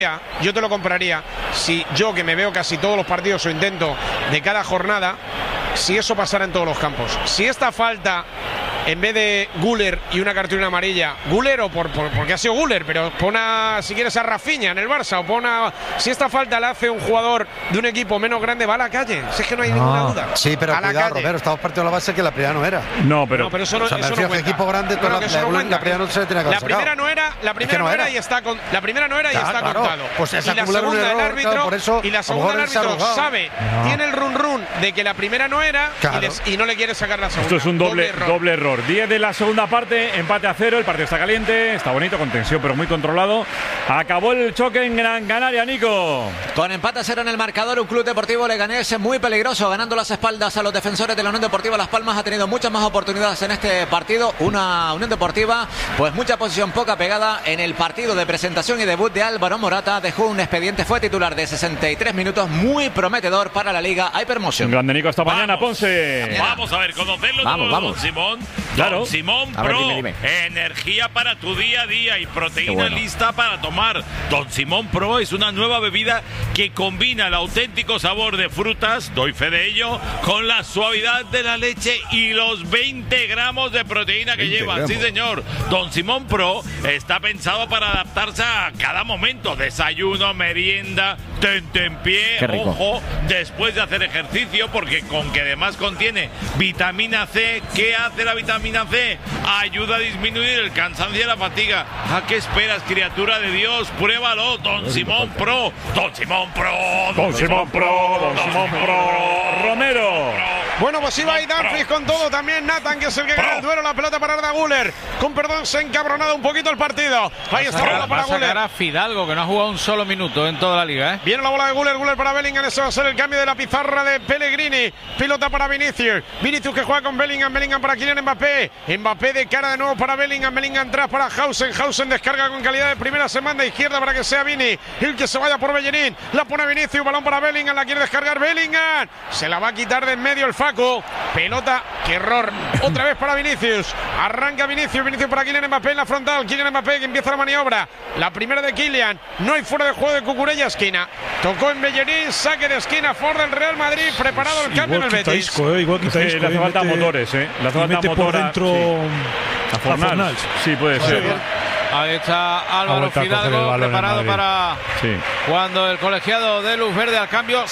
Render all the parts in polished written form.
Yo te lo compraría si yo, que me veo casi todos los partidos o intento de cada jornada, si eso pasara en todos los campos. Si esta falta, en vez de Güler y una cartulina amarilla, Güler o porque ha sido Güler, pero pon si quieres a Rafinha en el Barça, o si esta falta la hace un jugador de un equipo menos grande, va a la calle. Si es que no hay ninguna duda. Sí, pero cuidado, Romero, estamos partiendo de la base que la primera no era. No, pero eso no, o sea, eso no cuenta. Equipo grande, la primera no se tenía que haber La primera no era, la primera no era y está contado. Pues y la segunda el árbitro, claro, por eso, y la segunda el árbitro sabe, tiene el run de que la primera no era, y no le quiere sacar la segunda. Esto es un doble error. 10 de la segunda parte, empate a 0, el partido está caliente, está bonito, con tensión, pero muy controlado. Acabó el choque en Gran Canaria, Nico. Con empate a 0 en el marcador, un Club Deportivo Leganés muy peligroso, ganando las espaldas a los defensores de la Unión Deportiva Las Palmas. Ha tenido muchas más oportunidades en este partido. Una Unión Deportiva, pues mucha posición, poca pegada. En el partido de presentación y debut de Álvaro Morata, dejó un expediente, fue titular de 63 minutos, muy prometedor para la Liga Hypermotion. Grande, Nico, hasta mañana, Ponce. Vamos a ver, conocerlo todo, Don Simón. Claro. Don Simón Pro, energía para tu día a día y proteína lista para tomar. Don Simón Pro es una nueva bebida que combina el auténtico sabor de frutas, doy fe de ello, con la suavidad de la leche y los 20 gramos de proteína que lleva. Sí, señor. Don Simón Pro está pensado para adaptarse a cada momento. Desayuno, merienda, tentempié, ojo, después de hacer ejercicio, porque con que además contiene vitamina C. ¿Qué hace la vitamina C? Ayuda a disminuir el cansancio y la fatiga. ¿A qué esperas, criatura de Dios? Pruébalo, Don Simón Pro. Don Simón Pro. Don Simón Pro. Don Simón Pro. Romero. Bueno, pues iba ahí Dumfries con todo, también Nathan, que es el que gana el duelo, la pelota para Arda Güler. Con perdón, se ha encabronado un poquito el partido. Ahí está la bola para Güler. Va a Fidalgo, que no ha jugado un solo minuto en toda la liga, Viene la bola de Güler para Bellingham, ese va a ser el cambio de la pizarra de Pellegrini. Pilota para Vinicius que juega con Bellingham para Kylian Mbappé. Mbappé de cara de nuevo para Bellingham atrás para Hausen descarga con calidad de primera, se manda izquierda para que sea Vini, el que se vaya por Bellerín, la pone Vinicius, balón para Bellingham, la quiere descargar Bellingham, se la va a quitar de en medio el Facu, pelota, qué error, otra vez para Vinicius, arranca Vinicius para Kylian Mbappé en la frontal, Kylian Mbappé que empieza la maniobra, la primera de Kylian, no hay fuera de juego de Cucurella, esquina, tocó en Bellerín, saque de esquina, Ford del Real Madrid, preparado el cambio en el Betis. Igual que le hace falta motores, le hace falta motor dentro a Fornals. Sí, puede ser. Ahí está Álvaro Fidalgo preparado para cuando el colegiado de Luz Verde al cambio.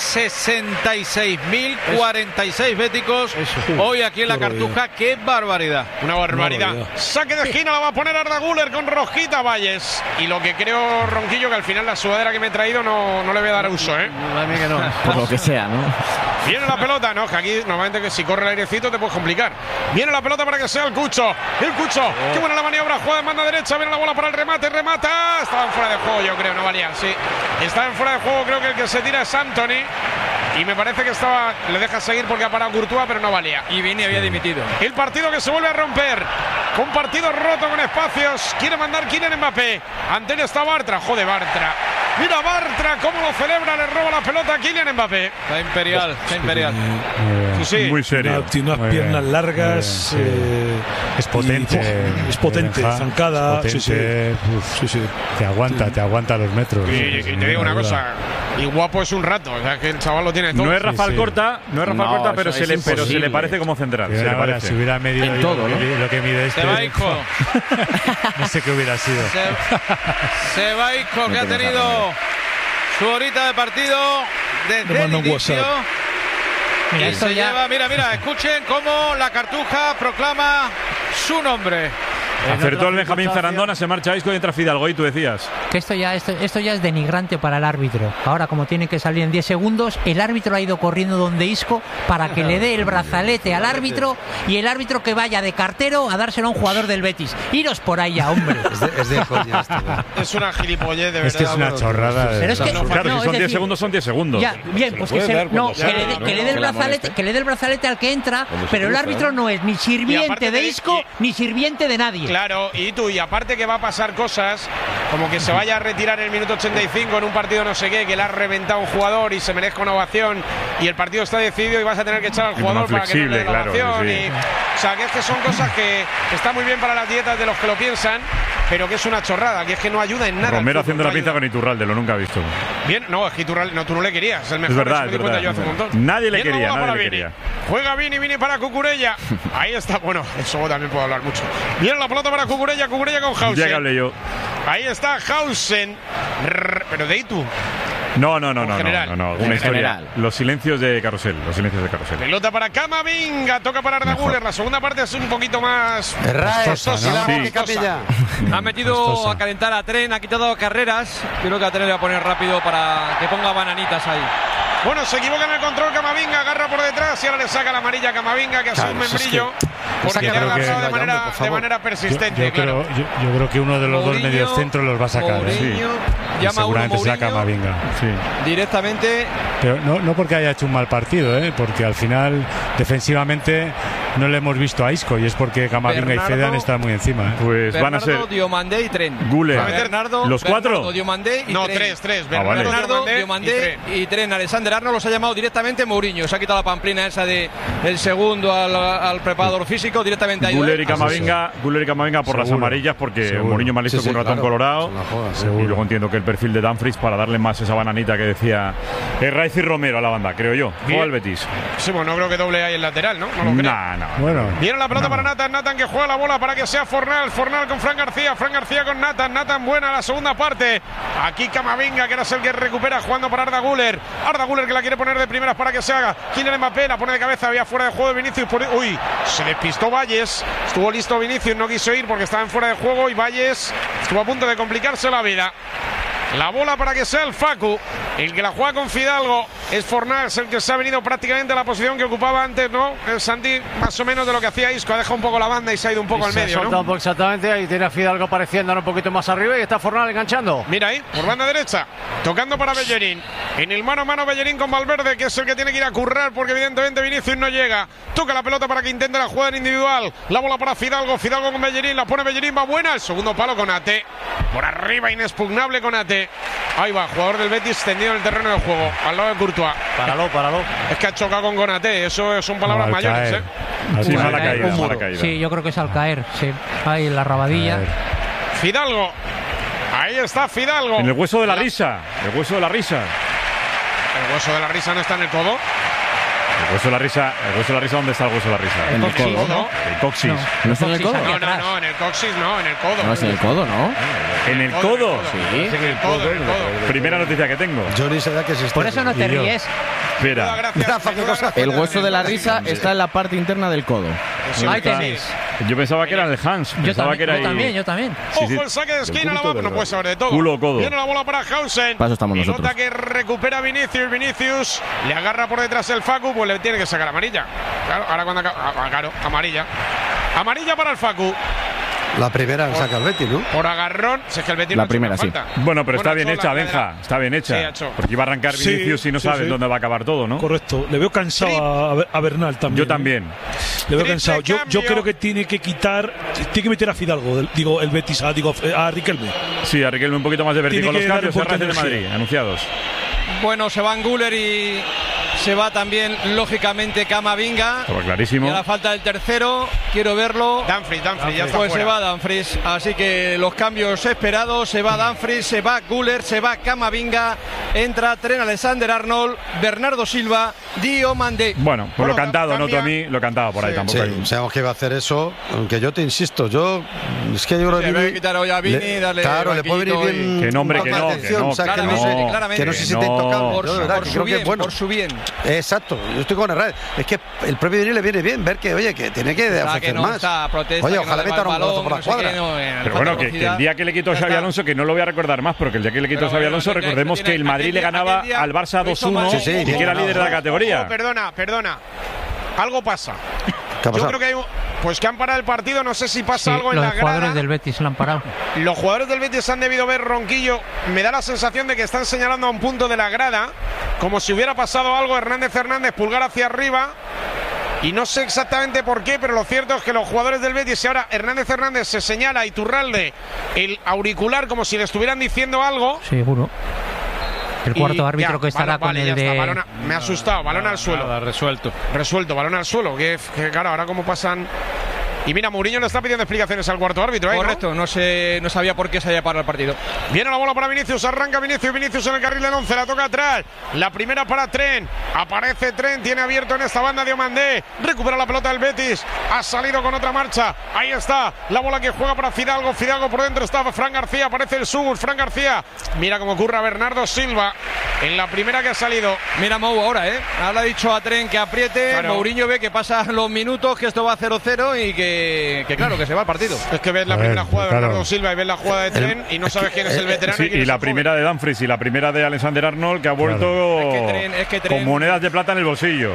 66.046 béticos hoy aquí en la Cartuja. ¡Qué barbaridad! Una barbaridad. Saque de esquina, la va a poner Arda Güler con Rosquita Valles. Y lo que creo, Ronquillo, que al final la sudadera que me he traído no le voy a dar uso, A mí que no. Por lo que sea, ¿no? Viene la pelota, que aquí normalmente que si corre el airecito te puedes complicar. Viene la pelota para que sea el Cucho. Qué buena la maniobra, juega de mano derecha, viene la bola para el remata. Estaba en fuera de juego, yo creo, no valía. Sí, estaba en fuera de juego, creo que el que se tira es Antony. Y me parece que le deja seguir porque ha parado Courtois, pero no valía. Y Vini había dimitido. El partido que se vuelve a romper. Con partido roto con espacios. Quiere mandar Kylian Mbappé. Ante él está Bartra. Joder, Bartra. Mira Bartra cómo lo celebra, le roba la pelota a Kylian Mbappé. Está imperial. Muy serio. Tiene unas piernas largas. Es potente. Es potente, zancada. Sí. Te aguanta los metros. Y te digo una cosa. Y guapo es un rato. O sea, que el chaval lo tiene todo. No es Rafael Corta, pero se le parece como central. Si hubiera medido en todo, lo que mide este. Se va Isco. No sé qué hubiera sido. Se va Isco, que ha tenido su horita de partido desde el inicio. Mira, escuchen cómo la Cartuja proclama su nombre. Acertó el Benjamín Zarandona, se marcha Isco y entra Fidalgo. Y tú decías que esto ya es denigrante para el árbitro. Ahora, como tiene que salir en 10 segundos, el árbitro ha ido corriendo donde Isco para que le dé el brazalete al árbitro y el árbitro que vaya de cartero a dárselo a un jugador del Betis. Iros por ahí ya, hombre. Es de coña esto. Es una gilipollez, de verdad. Es que es una chorrada. Pero es que, claro, si son 10 segundos, son 10 segundos. Ya, bien, pues que le dé el brazalete al que entra, pero el árbitro no es ni sirviente de Isco ni sirviente de nadie. Claro, y aparte que va a pasar cosas, como que se vaya a retirar en el minuto 85 en un partido no sé qué, que le ha reventado un jugador y se merezca una ovación y el partido está decidido y vas a tener que echar al jugador para que no le dé la ovación. O sea, que es que son cosas que están muy bien para las dietas de los que lo piensan, pero que es una chorrada, que es que no ayuda en nada. Romero haciendo la pinza con Iturralde, lo nunca he visto. Bien, no, es que Iturralde, no, tú no le querías, es el mejor. Es verdad, yo hace un montón. Nadie le quería, nadie le quería. Juega Vini para Cucurella. Ahí está, bueno, eso también puedo hablar mucho. Viene la pelota para Cucurella con Hausen. Ya que hablé yo. Ahí está Hausen. Pero de Itu. No. Una historia. General. Los silencios de Carrusel. Pelota para Camavinga, toca para Arda Güler. La segunda parte es un poquito más costosa. Ha metido a calentar a Tren, ha quitado carreras. Creo que a Tren le va a poner rápido para que ponga bananitas ahí. Bueno, se equivoca en el control Camavinga, agarra por detrás y ahora le saca la amarilla a Camavinga, que ha sido un membrillo, porque le ha agarrado de manera persistente. Yo creo que uno de los dos mediocentros los va a sacar. Llama seguramente Mourinho, saca Camavinga. Directamente. Pero no porque haya hecho un mal partido, porque al final defensivamente no le hemos visto a Isco y es porque Camavinga y Fede han estado muy encima. Pues Bernardo, van a ser Diomandé y Tren. Güler. ¿Los cuatro? Diomandé y Tren. Tres. Bernardo, Diomandé y Tren. Alexander Arnold los ha llamado directamente Mourinho. Se ha quitado la pamplina esa de el segundo al preparador físico, directamente a Güler y Camavinga por las amarillas, porque Mourinho me ha listo con un ratón colorado. Y luego entiendo que el perfil de Dumfries para darle más esa bananita que decía Herraiz y Romero a la banda, creo yo. Juega el Betis. Sí, bueno, no creo que doble ahí el lateral, ¿no? No lo creo. Bueno, viene la pelota para Nathan que juega la bola para que sea Fornal con Fran García con Nathan buena la segunda parte. Aquí Camavinga, que era el que recupera jugando para Arda Güler que la quiere poner de primeras para que se haga. Kylian Mbappé la pone de cabeza, había fuera de juego de Vinicius. Uy, se despistó Valles, estuvo listo Vinicius, no quiso ir porque estaba en fuera de juego y Valles estuvo a punto de complicarse la vida. La bola para que sea el Facu, el que la juega con Fidalgo es Fornals, el que se ha venido prácticamente a la posición que ocupaba antes, ¿no? El Santi, más o menos de lo que hacía Isco, ha dejado un poco la banda y se ha ido un poco al medio, ¿no? Exactamente, ahí tiene a Fidalgo apareciendo un poquito más arriba y está Fornals enganchando. Mira ahí, por banda derecha, tocando para Bellerín. En el mano a mano Bellerín con Valverde, que es el que tiene que ir a currar porque evidentemente Vinicius no llega. Toca la pelota para que intente la jugada en individual. La bola para Fidalgo con Bellerín, la pone Bellerín, va buena. El segundo palo con Ate. Por arriba, inexpugnable con Ate. Ahí va, jugador del Betis tendido en el terreno de juego, al lado de Courtois. Páralo. Es que ha chocado con Konaté, eso son palabras mayores, ¿eh? Sí, mala caída. Sí, yo creo que es al caer, sí. Ahí en la rabadilla. Fidalgo. Ahí está Fidalgo. En el hueso de la risa. El hueso de la risa no está en el codo. El hueso de la risa, ¿dónde está el hueso de la risa? En el codo, ¿no? El coxis. ¿No está en el codo? No, en el coxis no, en el codo. No, es en el codo, ¿no? ¿En el codo? Sí. En el codo. Primera noticia que tengo. Johnny se da que se está. Por eso no te ríes. Espera. El hueso de la risa está en la parte interna del codo. Ahí tenéis. Yo pensaba que era el Hans. Yo también. Ojo, el saque de esquina, la no puede saber de todo. Culo o codo. Viene la bola para Hausen. Para eso estamos Pelota nosotros. que recupera Vinicius. Le agarra por detrás el Facu, pues le tiene que sacar amarilla. Claro, ahora cuando claro, amarilla. Amarilla para el Facu. La primera saca el Betis, ¿no? Por agarrón, si es que el Betis la no primera, sí. Bueno, pero está bien hecha, Benja. Está bien hecha. Sí, porque iba a arrancar Vinicius y no saben dónde va a acabar todo, ¿no? Correcto. Le veo cansado a Bernal también. Yo también. Le veo cansado. Yo creo que tiene que meter a Fidalgo, el Betis, a Riquelme. Sí, a Riquelme un poquito más de vértigo. Los cambios de Madrid, anunciados. Bueno, se van Güler y se va también, lógicamente, Camavinga. Estaba clarísimo. Y a la falta del tercero, quiero verlo. Dumfries, ya está pues fuera. Se va Dumfries, así que los cambios esperados. Se va Dumfries, se va Güler, se va Camavinga. Entra Trent Alexander-Arnold, Bernardo Silva, Diomandé. Bueno, pues lo cantado, no tú a mí, lo cantaba por ahí tampoco. Sí, sabemos que iba a hacer eso, aunque yo te insisto, es que yo creo que Vini, quitar hoy a Vini, darle claro, le puede venir bien. Que nombre, que no, que no se siente intocable. Por su bien. Exacto, yo estoy con Herrera. Es que el propio Vini le viene bien ver que, oye, que tiene que ofrecer más. Oye, ojalá meta un golazo por la cuadra. Pero bueno, que el día que le quitó Xabi Alonso, que no lo voy a recordar más, porque el día que le quitó Xabi Alonso, recordemos que el Madrid le ganaba al Barça 2-1 y que era líder de la categoría. Perdona. Algo pasa. Yo creo que hay que han parado el partido, no sé si pasa algo en la grada. Los jugadores del Betis lo han parado. Los jugadores del Betis han debido ver Ronquillo. Me da la sensación de que están señalando a un punto de la grada, como si hubiera pasado algo. Hernández, pulgar hacia arriba. Y no sé exactamente por qué, pero lo cierto es que los jugadores del Betis, y ahora Hernández se señala a Iturralde el auricular como si le estuvieran diciendo algo. Seguro. El cuarto árbitro ya, que estará con el de... Balón, me ha asustado, balón al suelo. Nada, resuelto, balón al suelo. Que claro, ahora cómo pasan... Y mira, Mourinho le está pidiendo explicaciones al cuarto árbitro. Correcto, ¿no? No sabía por qué se había parado el partido. Viene la bola para Vinicius, arranca Vinicius en el carril del 11, la toca atrás. La primera para Trent, aparece Trent, tiene abierto en esta banda Diomandé, recupera la pelota del Betis, ha salido con otra marcha. Ahí está, la bola que juega para Fidalgo por dentro está Fran García, aparece el Sugur, Fran García. Mira cómo ocurre a Bernardo Silva en la primera que ha salido. Mira Mou ahora, ahora ha dicho a Trent que apriete, claro. Mourinho ve que pasan los minutos, que esto va a 0-0 y que claro, que se va el partido. Es que ves la primera jugada de Bernardo Silva y ves la jugada de Trent y no sabes quién es el veterano. Sí, y la primera de Dumfries y la primera de Alexander Arnold, que ha vuelto con monedas de plata en el bolsillo.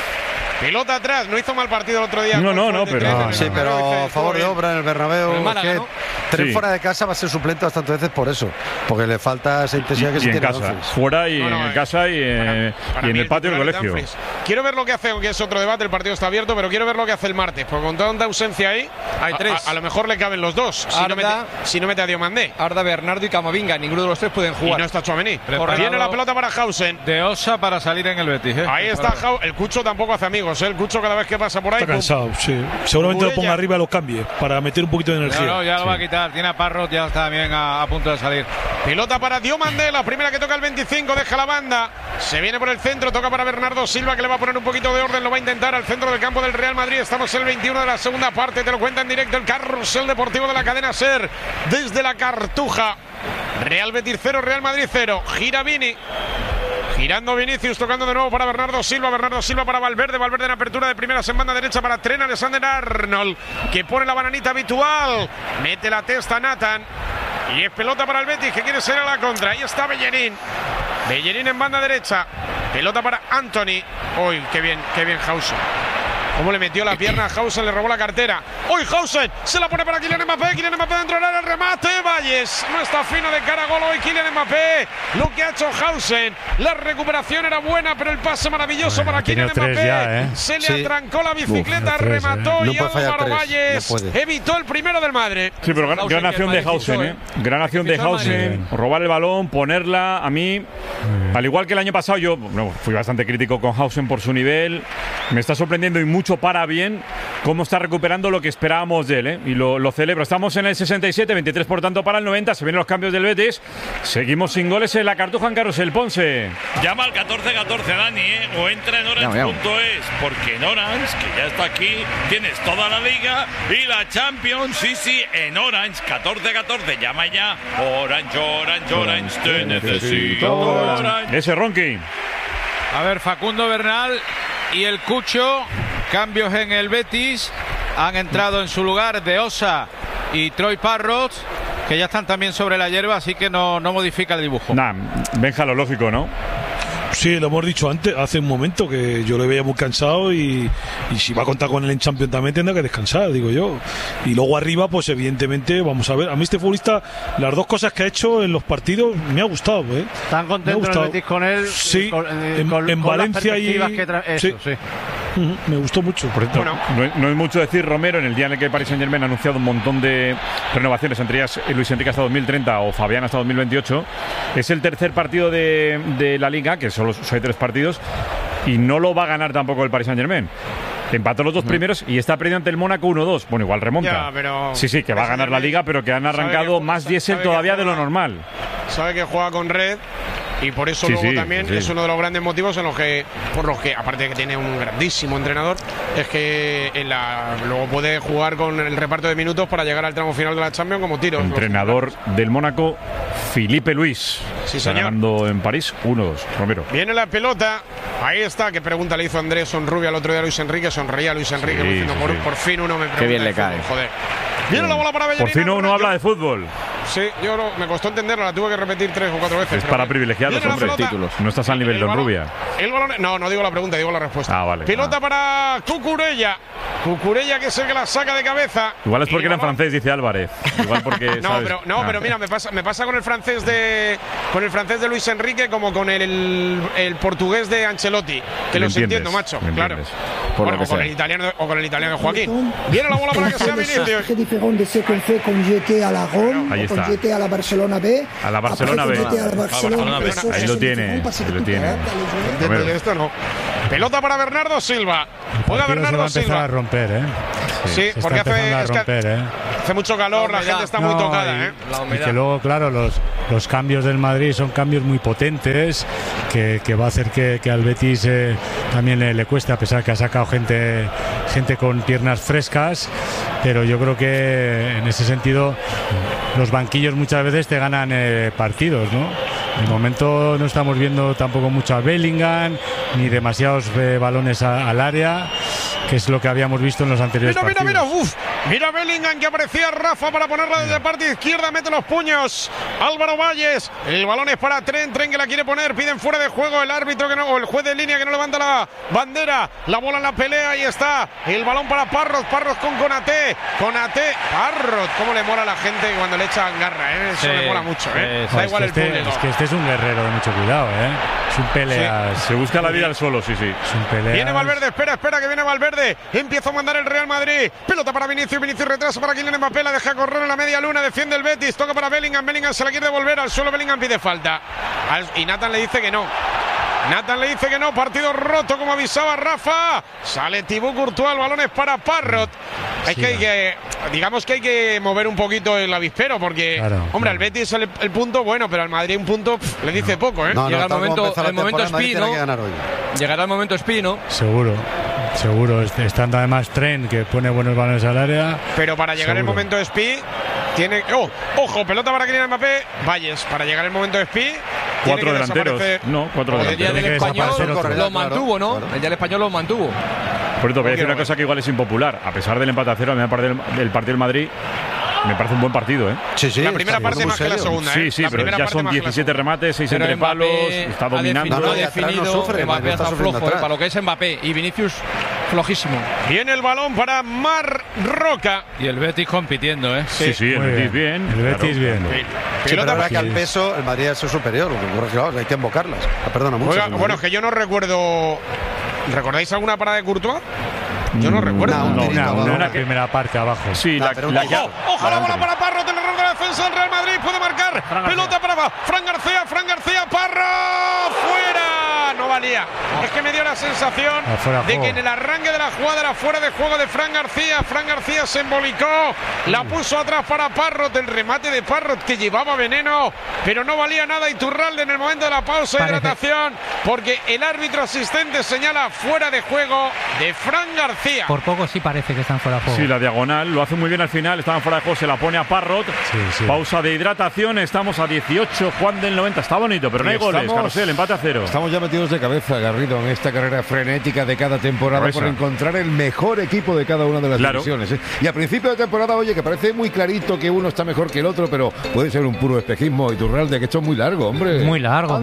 Pelota atrás, no hizo mal partido el otro día. No, pero... Sí, pero a favor de obra en el Bernabéu. Málaga, ¿no? Trent fuera de casa va a ser suplente bastantes veces por eso, porque le falta esa intensidad que se tiene en casa, fuera y en casa y en el patio del colegio. Quiero ver lo que hace, aunque es otro debate, el partido está abierto, pero quiero ver lo que hace el martes, porque con tanta ausencia ahí, hay tres. A lo mejor le caben los dos, si no mete a Diomandé. Arda, Bernardo y Camavinga, ninguno de los tres pueden jugar. Y no está Tchouaméni. Viene la pelota para Hausen. De Osa para salir en el Betis. Ahí está el Cucho, tampoco hace amigos, el Cucho cada vez que pasa por ahí. Está cansado, sí. Seguramente lo ponga arriba y lo cambie para meter un poquito de energía. No, ya lo va a quitar. Tiene a Parrot, ya está bien a punto de salir. Pelota para Diomandé, la primera que toca el 25, deja la banda. Se viene por el centro, toca para Bernardo Silva, que le va a poner un poquito de orden, lo va a intentar al centro del campo del Real Madrid. Estamos en el 21 de la segunda parte, te lo cuenta en directo el Carrusel Deportivo de la cadena SER desde la Cartuja. Real Betis 0, Real Madrid 0. Gira Vini. Girando Vinicius, tocando de nuevo para Bernardo Silva para Valverde en apertura de primeras en banda derecha para Trent Alexander-Arnold, que pone la bananita habitual, mete la testa Nathan, y es pelota para el Betis, que quiere ser a la contra. Ahí está Bellerín en banda derecha, pelota para Anthony. Uy, qué bien Hausen. Cómo le metió la pierna a Hausen, le robó la cartera. ¡Uy, Hausen! Se la pone para Kylian Mbappé dentro del área, remate, Valles. No está fino de cara a gol hoy Kylian Mbappé. Lo que ha hecho Hausen. La recuperación era buena, pero el pase maravilloso para Kylian Mbappé. Se le atrancó la bicicleta, remató y Álvaro Valles evitó el primero del Madrid. Sí, pero gran acción de Hausen, Gran acción de Hausen. Robar el balón, ponerla. A mí, al igual que el año pasado, yo fui bastante crítico con Hausen por su nivel. Me está sorprendiendo y mucho para bien cómo está recuperando lo que esperábamos de él, y lo celebro. Estamos en el 67, 23 por tanto para el 90. Se vienen los cambios del Betis. Seguimos sin goles en la Cartuja en Carrusel. Ponce. Llama al 1414, Dani, o entra en Orange.es, porque en Orange, que ya está aquí, tienes toda la liga y la Champions. Sí, en Orange 1414. Llama ya. Orange, te necesito. Orange. Ese Ronqui. A ver, Facundo Bernal y el Cucho. Cambios en el Betis. Han entrado en su lugar De Osa y Troy Parrott, que ya están también sobre la hierba, así que no modifica el dibujo. Benja, lo lógico, ¿no? Sí, lo hemos dicho antes, hace un momento, que yo le veía muy cansado y si va a contar con él en Champions también tendrá que descansar, digo yo. Y luego arriba, pues evidentemente, vamos a ver. A mí este futbolista, las dos cosas que ha hecho en los partidos, me ha gustado. ¿Están contentos el Betis con él? Sí, en Valencia y... sí. Me gustó mucho. Por cierto, no es mucho decir, Romero, en el día en el que Paris Saint-Germain ha anunciado un montón de renovaciones, entre ellas Luis Enrique hasta 2030 o Fabián hasta 2028. Es el tercer partido de la Liga, que solo hay 3 partidos, y no lo va a ganar tampoco el Paris Saint-Germain. Empató los 2 primeros y está perdiendo ante el Mónaco 1-2. Bueno, igual remonta. Sí, que va a ganar la Liga, pero que han arrancado más diésel todavía de lo normal. Sabe que juega con red. Y por eso también es uno de los grandes motivos por los que, aparte de que tiene un grandísimo entrenador, es que luego puede jugar con el reparto de minutos para llegar al tramo final de la Champions como tiro. Entrenador del Mónaco, Filipe Luis. Sí, señor. Ganando en París 1-2. Romero. Viene la pelota. Ahí está. ¿Qué pregunta le hizo Andrés Sonrubia al otro día a Luis Enrique? Sonreía Luis Enrique diciendo, por fin uno me pregunta. Qué bien le cae. Joder. Viene la bola para Bellerín. Por fin uno habla de fútbol. Sí, me costó entenderla, la tuve que repetir 3 o 4 veces. Es para privilegiados, hombre. Títulos. No estás al nivel de Rubia. El balón, no digo la pregunta, digo la respuesta. Vale. Pelota para Cucurella. Cucurella, que es el que la saca de cabeza. Igual es porque era en francés, dice Álvarez. Igual porque pero mira, me pasa con el francés de Luis Enrique como con el portugués de Ancelotti, que los entiendo, macho. Claro. Bueno, o con el italiano de Joaquín. Viene la bola para que sea Vinicius. C'est différent de ce qu'on fait quand j'étais à la Rome, quand j'étais à la Barcelona B. A la Barcelona B. Ahí lo tiene. Esto no. Pelota para Bernardo Silva. Juega Bernardo Silva. Va a empezar a romper, ¿eh? Sí, porque hace mucho calor, la gente está muy tocada, y que luego, claro, los cambios del Madrid son cambios muy potentes que va a hacer que al Betis también le cueste, a pesar que ha sacado gente con piernas frescas, pero yo creo que en ese sentido los banquillos muchas veces te ganan partidos, ¿no? De momento no estamos viendo tampoco mucho a Bellingham ni demasiados balones al área, que es lo que habíamos visto en los anteriores partidos. Mira Bellingham, que aparecía Rafa para ponerla desde parte izquierda, mete los puños Álvaro Valles, el balón es para Tren que la quiere poner, piden fuera de juego el árbitro que no, o el juez de línea que no levanta la bandera, la bola en la pelea, ahí está el balón para Parrot con Konaté, Parrot, cómo le mola a la gente cuando le echan garra, eso le mola mucho, da igual el público. Es que este es un guerrero de mucho cuidado, es un pelea, se busca la vida al suelo, sí. Es un pelea. Viene Valverde, espera que viene Valverde, empieza a mandar el Real Madrid, pelota para Vinicius retrasa para Kylian Mbappé, la deja correr en la media luna, defiende el Betis, toca para Bellingham se la quiere devolver al suelo, Bellingham pide falta y Nathan le dice que no, partido roto como avisaba Rafa, sale Thibaut Courtois, el balón es para Parrot. Es que hay que mover un poquito el avispero porque, al Betis el punto bueno, pero al Madrid un punto le dice poco, Llega el momento Espino. Llegará el momento Espino. Seguro, estando además Tren, que pone buenos balones al área. Pero para llegar el momento de Spi, tiene. ¡Ojo! Pelota para Kylian Mbappé. Valles, para llegar el momento de Spi. 4 delanteros. No, 4 delanteros. El día del Español lo mantuvo, ¿no? El día del Español lo mantuvo. Por eso voy a decir una cosa que igual es impopular. A pesar del empate a 0, a mí me parece el partido del Madrid. Me parece un buen partido, Sí, la primera parte más que la segunda, Sí, pero ya son 17 remates, 6 entre palos, está dominando. Ha definido, Mbappé está flojo, para lo que es Mbappé, y Vinicius flojísimo. Viene el balón para Marroca. Y el Betis compitiendo, Sí, el Betis bien. El Betis bien. Sí, pero ahora que al peso el Madrid es superior, claro, hay que invocarlas. Perdona mucho. Bueno, es que yo no recuerdo. ¿Recordáis alguna parada de Courtois? Yo no recuerdo. Una primera parte abajo. Sí, ojo la bola para Parrot, el error de la defensa del Real Madrid, puede marcar. Pelota para Fran García, Parrot, fuera. No valía. Es que me dio la sensación de que en el arranque de la jugada era fuera de juego de Fran García se embolicó, la puso atrás para Parrot, el remate de Parrot que llevaba veneno, pero no valía nada. Iturralde en el momento de la pausa de hidratación, porque el árbitro asistente señala fuera de juego de Fran García. Por poco sí parece que están fuera de juego. Sí, la diagonal lo hace muy bien al final, estaban fuera de juego, se la pone a Parrot. Pausa de hidratación, estamos a 18, Juan del 90, está bonito, pero no hay goles, Carrusel, empate a 0. Estamos ya metidos de cabeza, Garrido, en esta carrera frenética de cada temporada por encontrar el mejor equipo de cada una de las divisiones. Y a principio de temporada, oye, que parece muy clarito que uno está mejor que el otro, pero puede ser un puro espejismo. Iturralde, que esto es muy largo, hombre. Muy largo.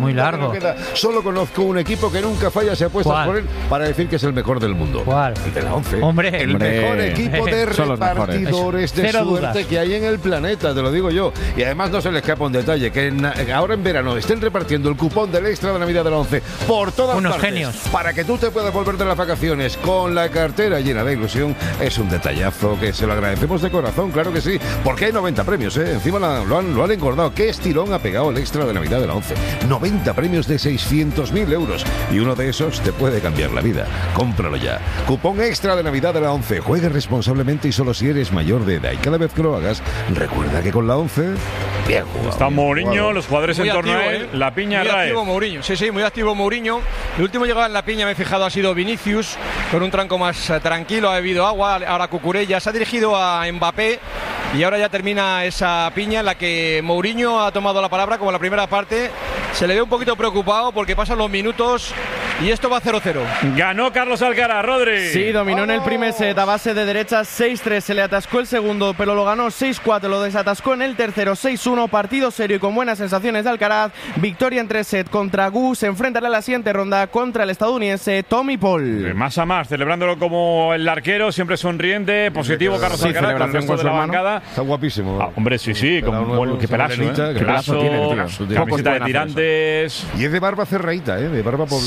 Solo conozco un equipo que nunca falla, se apuesta por él para decir que es el mejor del mundo. ¿Cuál? El de la 11. Hombre, el mejor equipo de repartidores de suerte que hay en el planeta, te lo digo yo. Y además no se le escapa un detalle, que ahora en verano estén repartiendo el cupón del extra de Navidad de la 11 por todas unos partes, genios, para que tú te puedas volver de las vacaciones con la cartera llena de ilusión. Es un detallazo que se lo agradecemos de corazón, claro que sí, porque hay 90 premios, encima lo han engordado. Qué estirón ha pegado el extra de Navidad de la 11. 90 premios de 600.000 euros, y uno de esos te puede cambiar la vida. Cómpralo ya. Cupón extra de Navidad de la 11. Juegue responsablemente y solo si eres mayor de edad. Y cada vez que lo hagas, recuerda que con la 11, bien jugado. Está Mourinho, los jugadores muy en torno a él, la piña muy activo Mourinho. Sí, muy activo Mourinho. El último llegado en la piña, me he fijado, ha sido Vinicius, con un tranco más tranquilo, ha bebido agua, ahora Cucurella, se ha dirigido a Mbappé, y ahora ya termina esa piña en la que Mourinho ha tomado la palabra, como en la primera parte. Se le ve un poquito preocupado porque pasan los minutos y esto va 0-0. Ganó Carlos Alcaraz, Rodri. Sí, dominó en el primer set a base de derechas 6-3, se le atascó el segundo, pero lo ganó 6-4, lo desatascó en el tercero 6-1, partido serio y con buenas sensaciones de Alcaraz. Victoria en 3 sets contra Gu, se enfrentará a la siguiente ronda contra el estadounidense Tommy Paul. Más a más, celebrándolo como el arquero, siempre sonriente, positivo Carlos Alcaraz, con el resto de la bancada. Está guapísimo. Hombre, sí, con qué pelazo, camiseta de tirantes. Y es de barba cerradita, de barba poblada. Sí,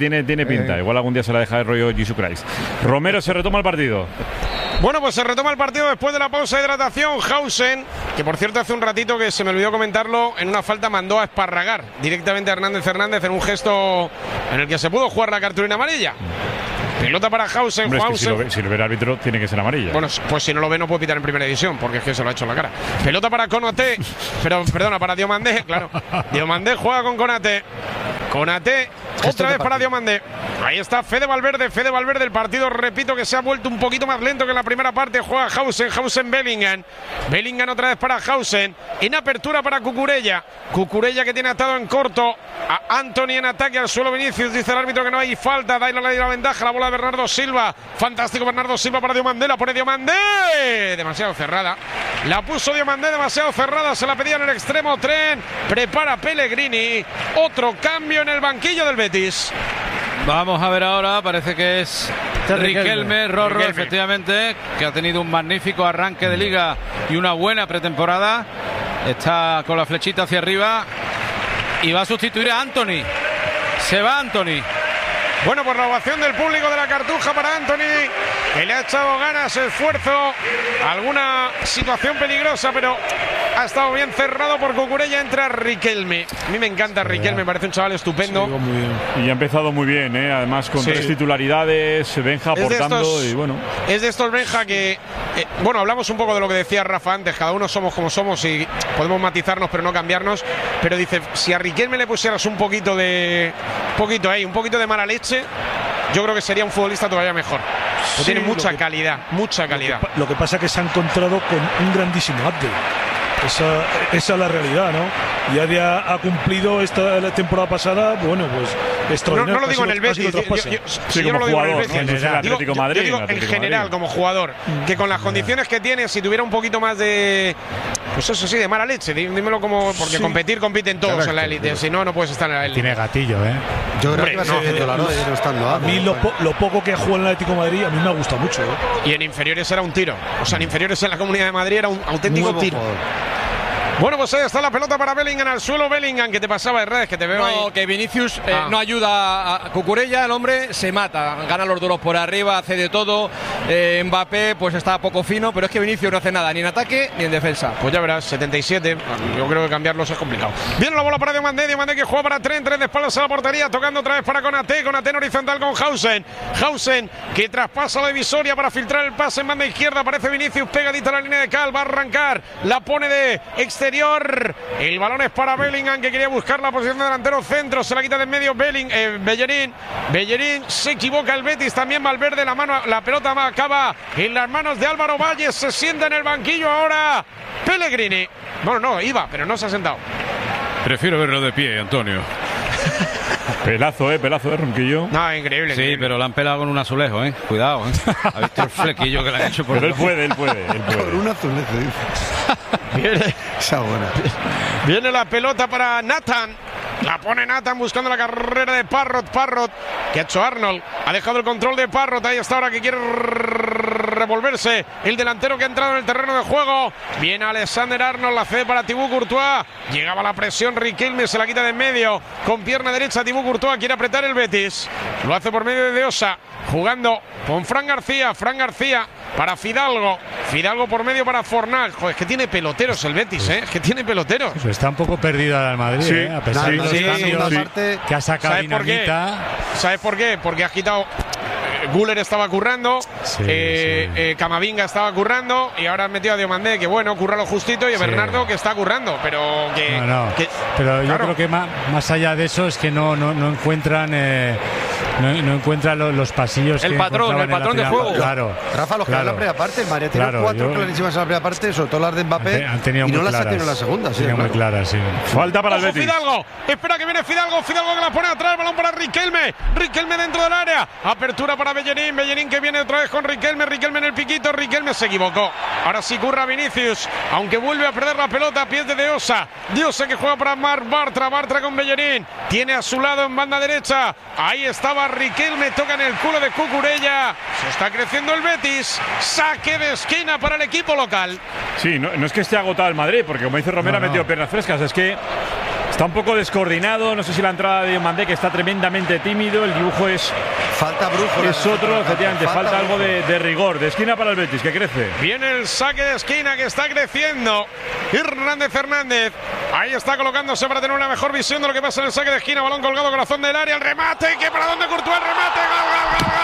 tiene pinta. Igual algún día se la deja de rollo Jesus Christ. Romero, se retoma el partido. Bueno, pues se retoma el partido después de la pausa de hidratación. Hausen, que por cierto hace un ratito que se me olvidó comentarlo, en una falta mandó a esparragar directamente a Hernández en un gesto en el que se pudo jugar la cartulina amarilla. Pelota para Hausen. Hombre, es que si lo ve el árbitro tiene que ser amarilla. Bueno, pues si no lo ve no puede pitar en primera división, porque es que se lo ha hecho en la cara. Pelota para Konaté, para Diomandé, claro. Diomandé juega con Konaté. Konaté, otra vez para Diomandé. Ahí está Fede Valverde, el partido, repito, que se ha vuelto un poquito más lento que en la primera parte. Juega Hausen, Bellingham otra vez para Hausen, en apertura para Cucurella que tiene atado en corto a Antony en ataque, al suelo Vinicius, dice el árbitro que no hay falta, da la ventaja, la bola de Bernardo Silva, fantástico Bernardo Silva para Diomandé, la pone Diomandé, demasiado cerrada, la puso Diomandé demasiado cerrada, se la pedía en el extremo, Tren, prepara Pellegrini, otro cambio en el banquillo del Betis. Vamos a ver ahora, parece que es Riquelme, Rorro, efectivamente, que ha tenido un magnífico arranque de liga y una buena pretemporada. Está con la flechita hacia arriba y va a sustituir a Antony. Se va Antony. Bueno, pues la ovación del público de la Cartuja para Antony, que le ha echado ganas, esfuerzo, alguna situación peligrosa, pero ha estado bien cerrado por Cucurella. Entra Riquelme. A mí me encanta Riquelme, me parece un chaval estupendo. Sí, muy bien. Y ha empezado muy bien, además con 3 titularidades, Benja aportando y bueno. Es de estos Benja que, bueno, hablamos un poco de lo que decía Rafa antes, cada uno somos como somos y podemos matizarnos pero no cambiarnos, pero dice, si a Riquelme le pusieras un poquito de mala leche, yo creo que sería un futbolista todavía mejor. Sí, tiene mucha calidad. Lo que pasa es que se ha encontrado con un grandísimo update. Esa es la realidad, ¿no? Ya ha cumplido la temporada pasada, bueno, pues no lo digo en el Betis, yo no lo digo en el Betis, Atlético Madrid, digo en general como jugador, que con las condiciones que tiene, si tuviera un poquito más de, pues eso sí, de mala leche, dímelo como, porque compiten todos en la élite, si no puedes estar en la élite. Tiene gatillo, Yo creo que va a ser titular, a mí lo poco que jugó en el Atlético de Madrid a mí me ha gustado mucho. Y en inferiores era un tiro, o sea, en inferiores en la Comunidad de Madrid era un auténtico tiro. Bueno, pues ahí está la pelota para Bellingham al suelo. Bellingham, que te pasaba de redes, que te veo ahí. Que Vinicius no ayuda a Cucurella, el hombre se mata, gana los duelos por arriba, hace de todo. Mbappé pues está poco fino, pero es que Vinicius no hace nada, ni en ataque ni en defensa. Pues ya verás, 77, yo creo que cambiarlos es complicado. Viene la bola para Diomandé que juega para Tren de espaldas a la portería, tocando otra vez para Konaté en horizontal con Hausen, que traspasa la divisoria para filtrar el pase en banda izquierda, aparece Vinicius pegadita a la línea de cal, va a arrancar, la pone de exterior. El balón es para Bellingham, que quería buscar la posición de delantero centro, se la quita de en medio Bellerín se equivoca el Betis, también Valverde, la pelota acaba en las manos de Álvaro Valles, se sienta en el banquillo ahora Pellegrini, iba, pero no se ha sentado. Prefiero verlo de pie, Antonio. Pelazo de Ronquillo. No, increíble. Sí, pero la han pelado con un azulejo, Cuidado, ¿Ha visto el flequillo que le han hecho por Pero él puede. Con un azulejo, Viene la pelota para Nathan. La pone Nathan buscando la carrera de Parrot, que ha hecho Arnold. Ha dejado el control de Parrot. Ahí está ahora que quiere revolverse el delantero que ha entrado en el terreno de juego. Viene Alexander Arnold, la cede para Thibaut Courtois. Llegaba la presión, Riquelme se la quita de en medio. Con pierna derecha Thibaut Courtois quiere apretar el Betis. Lo hace por medio de Osa. Jugando con Fran García para Fidalgo por medio para Fornal. Joder, es que tiene peloteros el Betis, es que tiene peloteros. Pues está un poco perdida el Madrid, a pesar de los cambios que ha sacado Dinamita. ¿Sabes por qué? Porque ha quitado Güler estaba currando, Camavinga estaba currando y ahora han metido a Diomandé, que bueno, curra lo justito, y a Bernardo, que está currando, pero que... pero yo creo que más allá de eso es que no encuentran... No encuentra los pasillos. El patrón de juego. Claro. Rafa, los que en la primera parte, María tiene 4 clarísimas en la primera parte, sobre todo las de Mbappé, y no las ha tenido en la segunda. Sí, muy claras, sí. Falta para el Betis. Fidalgo, espera que viene Fidalgo que la pone atrás, balón para Riquelme dentro del área, apertura para Bellerín que viene otra vez con Riquelme en el piquito, Riquelme se equivocó, ahora sí curra Vinicius, aunque vuelve a perder la pelota a pies de Osa que juega para Marc Bartra con Bellerín, tiene a su lado en banda derecha, ahí estaba Riquelme, toca en el culo de Cucurella, se está creciendo el Betis, saque de esquina para el equipo local. Sí, no es que esté agotado el Madrid, porque como dice Romero ha metido piernas frescas, es que Está un poco descoordinado, no sé si la entrada de Diomandé, que está tremendamente tímido, el dibujo es... Falta brújula. Es otro, efectivamente, falta algo de rigor, de esquina para el Betis, que crece. Viene el saque de esquina que está creciendo. Hernández. Ahí está colocándose para tener una mejor visión de lo que pasa en el saque de esquina. Balón colgado, corazón del área, el remate, que para dónde Courtois, el remate, gol.